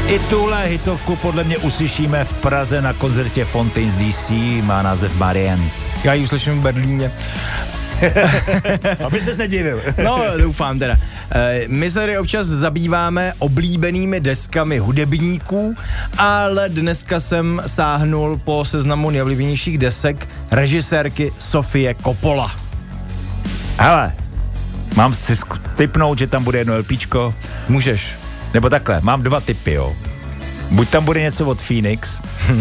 I tuhle hitovku podle mě uslyšíme v Praze na koncertě Fontaines DC, má název Marianne. Já ji uslyším v Berlíně. Aby ses nedivil. No, doufám teda. My se tady občas zabýváme oblíbenými deskami hudebníků, ale dneska jsem sáhnul po seznamu nejoblíbenějších desek režisérky Sofie Coppola. Hele, mám si tipnout, že tam bude jedno LPčko. Můžeš. Nebo takhle, mám 2 tipy, jo. Buď tam bude něco od Phoenix.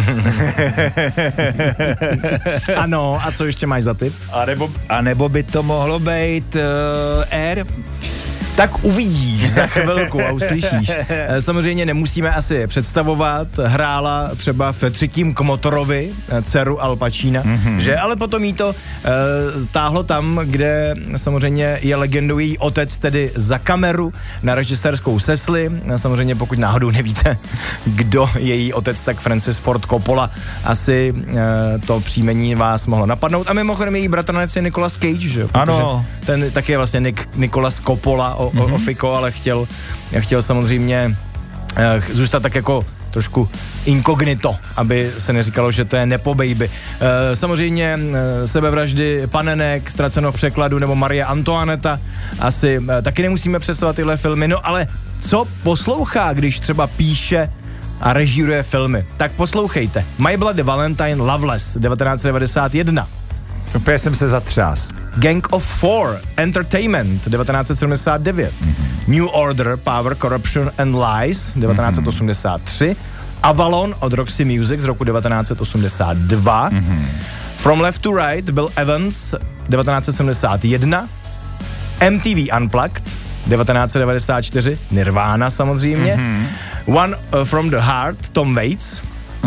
Ano, a co ještě máš za tip? A nebo by to mohlo být Air. Tak uvidíš za chvilku a uslyšíš. Samozřejmě nemusíme asi představovat, hrála třeba v Třetím Kmotorovi, dceru Al Pacina, že? Ale potom jí to táhlo tam, kde samozřejmě je legendou její otec, tedy za kameru na režisérskou sesli. Samozřejmě pokud náhodou nevíte, kdo je její otec, tak Francis Ford Coppola. Asi to příjmení vás mohlo napadnout. A mimochodem její bratranec je Nicolas Cage, že? Ano. Ten taky je vlastně Nicolas Coppola, Fiko, ale chtěl samozřejmě zůstat tak jako trošku inkognito, aby se neříkalo, že to je nepo baby. Samozřejmě sebevraždy panenek, Ztraceno v překladu nebo Marie Antoinetta asi taky nemusíme představovat tyhle filmy, no ale co poslouchá, když třeba píše a režíruje filmy? Tak poslouchejte. My Bloody Valentine Loveless 1991. Úplně jsem se zatřás. Gang of Four, Entertainment, 1979. New Order, Power, Corruption and Lies, 1983. Avalon od Roxy Music z roku 1982. From Left to Right, Bill Evans, 1971. MTV Unplugged, 1994. Nirvana samozřejmě. One from the Heart, Tom Waits.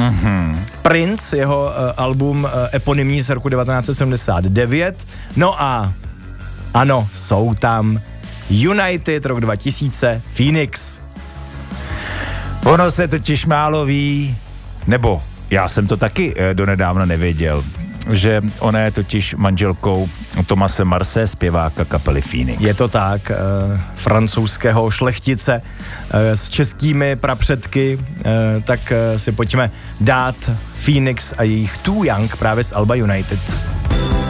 Prince, jeho album eponymní z roku 1979. No a ano, jsou tam United, rok 2000, Phoenix. Ono se totiž málo ví, nebo já jsem to taky donedávna nevěděl, že ona je totiž manželkou Thomase Marse, zpěváka kapely Phoenix. Je to tak, francouzského šlechtice s českými prapředky, tak si pojďme dát Phoenix a jejich Too Young právě z alba United.